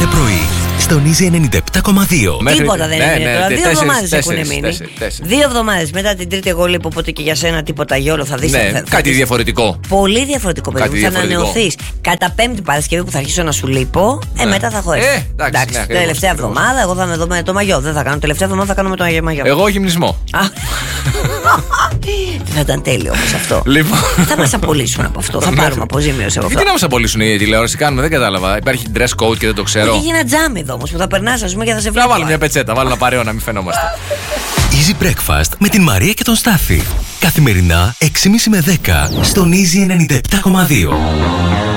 κάθε πρωί, στον Easy 97,2. Τίποτα δεν είναι τώρα. 2 εβδομάδες έχουν μείνει. 2 εβδομάδες μετά την Τρίτη, εγώ λείπω. Οπότε και για σένα τίποτα γιόλο θα δεις. Κάτι διαφορετικό. Πολύ διαφορετικό, παιδί. Θα ανανεωθείς. Κατά Πέμπτη Παρασκευή που θα αρχίσω να σου λείπω, μετά θα έχω έρθει. Εντάξει, τελευταία εβδομάδα, εγώ θα είμαι εδώ με το μαγιό. Δεν θα κάνω τελευταία εβδομάδα, θα κάνω με το μαγιό. Εγώ γυμνισμό. Θα ήταν τέλειο όμως αυτό. Λοιπόν. Θα μας απολύσουν από αυτό. Θα πάρουμε αποζημίωση από αυτό. Γιατί να μας απολύσουν οι τηλεόραση, κάνουμε, δεν κατάλαβα. Υπάρχει dress code και δεν το ξέρω. Έχει ένα τζάμι εδώ όμως που θα περνάς, ας πούμε, και θα σε βλέπει. Να βάλω μια πετσέτα, βάλω ένα παρέο να μην φαινόμαστε. Easy Breakfast με την Μαρία και τον Στάφη. Καθημερινά 6.30 με 10 στον Easy 97,2.